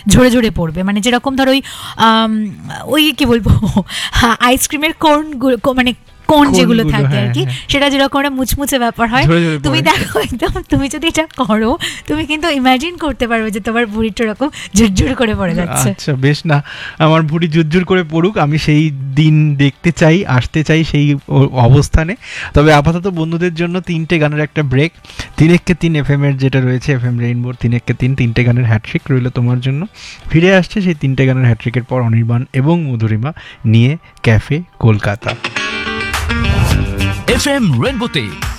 ঝরে ঝরে পড়বে, মানে যেরকম ধরো ওই কি বলবো আইসক্রিমের মানে কোন যেগুলো থাকে আর কি, সেটা যেরকম একটা মুচমুচে ব্যাপার হয়, তুমি দেখো একদম, তুমি যদি এটা করো তুমি কিন্তু ইমাজিন করতে পারবে যে তোমার ভুঁড়িটা এরকম ঝুরঝুর করে পড়ে যাচ্ছে। আচ্ছা বেশ, না আমার ভুঁড়ি ঝুরঝুর করে পড়ুক, আমি সেই দিন দেখতে চাই, আসতে চাই সেই অবস্থানে। তবে আপাতত বন্ধুদের জন্য 3টে গানের একটা ব্রেক। 3 FM এর যেটা রয়েছে FM রেইনবোর 3 গানের হ্যাট্রিক রইল তোমার জন্য। ফিরে আসছে সেই 3টে গানের হ্যাট্রিকের পর অনির্বাণ এবং মধুরিমা নিয়ে ক্যাফে কলকাতা। FM রেইনবোতে